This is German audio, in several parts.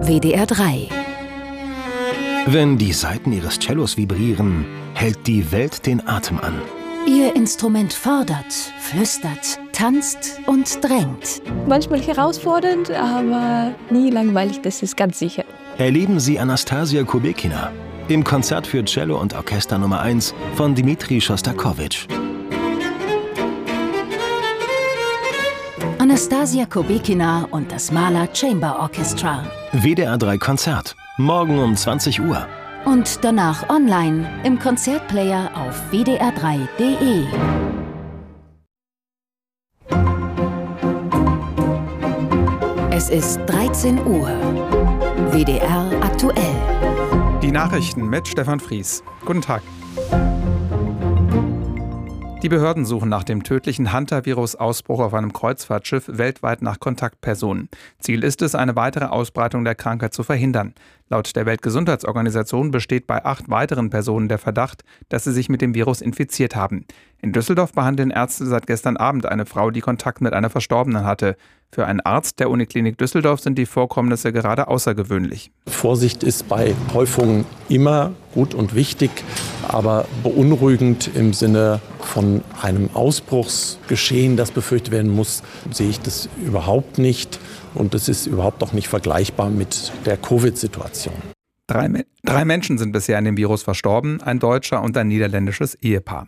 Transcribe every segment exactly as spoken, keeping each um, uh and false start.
W D R drei. Wenn die Saiten Ihres Cellos vibrieren, hält die Welt den Atem an. Ihr Instrument fordert, flüstert, tanzt und drängt. Manchmal herausfordernd, aber nie langweilig, das ist ganz sicher. Erleben Sie Anastasia Kubekina im Konzert für Cello und Orchester Nummer eins von Dmitri Schostakowitsch. Anastasia Kubekina und das Mahler Chamber Orchestra. W D R drei Konzert, morgen um zwanzig Uhr. Und danach online im Konzertplayer auf w d r drei punkt d e. Es ist dreizehn Uhr. W D R aktuell. Die Nachrichten mit Stefan Fries. Guten Tag. Die Behörden suchen nach dem tödlichen Hantavirus-Ausbruch auf einem Kreuzfahrtschiff weltweit nach Kontaktpersonen. Ziel ist es, eine weitere Ausbreitung der Krankheit zu verhindern. Laut der Weltgesundheitsorganisation besteht bei acht weiteren Personen der Verdacht, dass sie sich mit dem Virus infiziert haben. In Düsseldorf behandeln Ärzte seit gestern Abend eine Frau, die Kontakt mit einer Verstorbenen hatte. Für einen Arzt der Uniklinik Düsseldorf sind die Vorkommnisse gerade außergewöhnlich. Vorsicht ist bei Häufungen immer gut und wichtig, aber beunruhigend im Sinne von einem Ausbruchsgeschehen, das befürchtet werden muss, sehe ich das überhaupt nicht. Und es ist überhaupt auch nicht vergleichbar mit der Covid-Situation. Drei, Me- drei Menschen sind bisher an dem Virus verstorben, ein deutscher und ein niederländisches Ehepaar.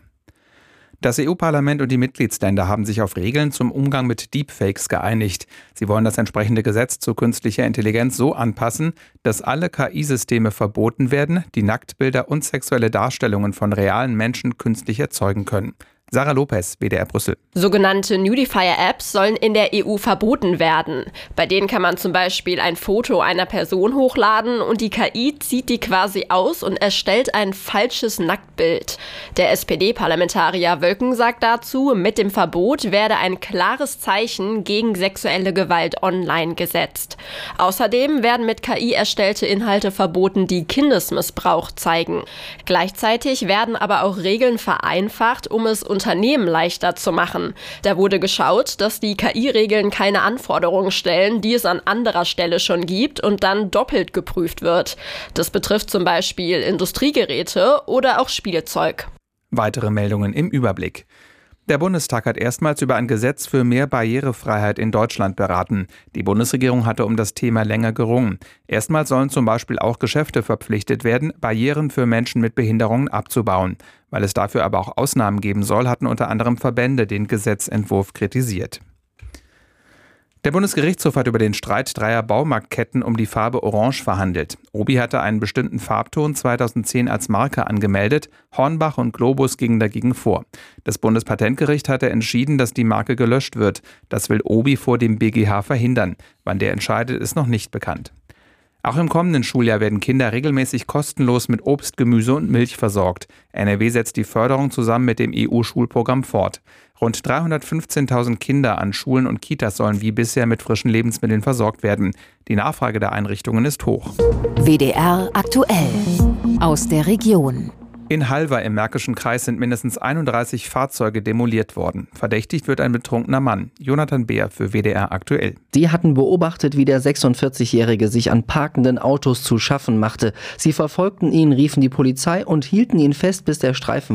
Das E U-Parlament und die Mitgliedsländer haben sich auf Regeln zum Umgang mit Deepfakes geeinigt. Sie wollen das entsprechende Gesetz zu künstlicher Intelligenz so anpassen, dass alle K I-Systeme verboten werden, die Nacktbilder und sexuelle Darstellungen von realen Menschen künstlich erzeugen können. Sarah Lopez, W D R Brüssel. Sogenannte Nudifier-Apps sollen in der E U verboten werden. Bei denen kann man zum Beispiel ein Foto einer Person hochladen und die K I zieht die quasi aus und erstellt ein falsches Nacktbild. Der S P D-Parlamentarier Wölken sagt dazu, mit dem Verbot werde ein klares Zeichen gegen sexuelle Gewalt online gesetzt. Außerdem werden mit K I erstellte Inhalte verboten, die Kindesmissbrauch zeigen. Gleichzeitig werden aber auch Regeln vereinfacht, um es Unternehmen leichter zu machen. Da wurde geschaut, dass die K I-Regeln keine Anforderungen stellen, die es an anderer Stelle schon gibt und dann doppelt geprüft wird. Das betrifft zum Beispiel Industriegeräte oder auch Spielzeug. Weitere Meldungen im Überblick. Der Bundestag hat erstmals über ein Gesetz für mehr Barrierefreiheit in Deutschland beraten. Die Bundesregierung hatte um das Thema länger gerungen. Erstmals sollen zum Beispiel auch Geschäfte verpflichtet werden, Barrieren für Menschen mit Behinderungen abzubauen. Weil es dafür aber auch Ausnahmen geben soll, hatten unter anderem Verbände den Gesetzentwurf kritisiert. Der Bundesgerichtshof hat über den Streit dreier Baumarktketten um die Farbe Orange verhandelt. Obi hatte einen bestimmten Farbton zweitausendzehn als Marke angemeldet, Hornbach und Globus gingen dagegen vor. Das Bundespatentgericht hatte entschieden, dass die Marke gelöscht wird. Das will Obi vor dem B G H verhindern. Wann der entscheidet, ist noch nicht bekannt. Auch im kommenden Schuljahr werden Kinder regelmäßig kostenlos mit Obst, Gemüse und Milch versorgt. N R W setzt die Förderung zusammen mit dem E U-Schulprogramm fort. Rund dreihundertfünfzehntausend Kinder an Schulen und Kitas sollen wie bisher mit frischen Lebensmitteln versorgt werden. Die Nachfrage der Einrichtungen ist hoch. W D R aktuell. Aus der Region. In Halver im Märkischen Kreis sind mindestens einunddreißig Fahrzeuge demoliert worden. Verdächtigt wird ein betrunkener Mann. Jonathan Beer für W D R aktuell. Die hatten beobachtet, wie der sechsundvierzigjährige sich an parkenden Autos zu schaffen machte. Sie verfolgten ihn, riefen die Polizei und hielten ihn fest, bis der Streifen